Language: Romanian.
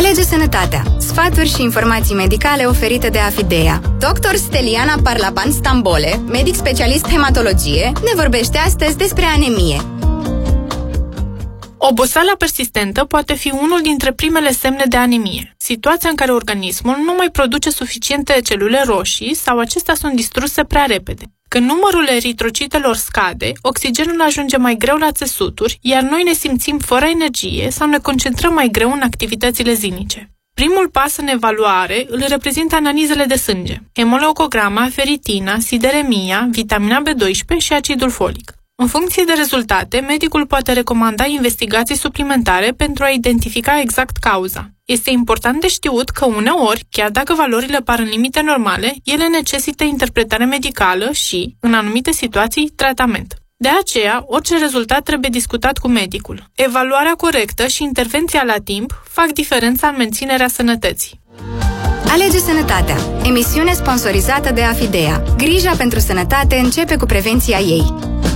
Alege sănătatea. Sfaturi și informații medicale oferite de Afidea. Dr. Steliana Parlaban Stambole, medic specialist hematologie, ne vorbește astăzi despre anemie. Oboseala persistentă poate fi unul dintre primele semne de anemie, situația în care organismul nu mai produce suficiente celule roșii sau acestea sunt distruse prea repede. Când numărul eritrocitelor scade, oxigenul ajunge mai greu la țesuturi, iar noi ne simțim fără energie sau ne concentrăm mai greu în activitățile zilnice. Primul pas în evaluare îl reprezintă analizele de sânge, hemoleucograma, feritina, sideremia, vitamina B12 și acidul folic. În funcție de rezultate, medicul poate recomanda investigații suplimentare pentru a identifica exact cauza. Este important de știut că uneori, chiar dacă valorile par în limite normale, ele necesită interpretare medicală și, în anumite situații, tratament. De aceea, orice rezultat trebuie discutat cu medicul. Evaluarea corectă și intervenția la timp fac diferența în menținerea sănătății. Alege sănătatea. Emisiune sponsorizată de Afidea. Grija pentru sănătate începe cu prevenția ei.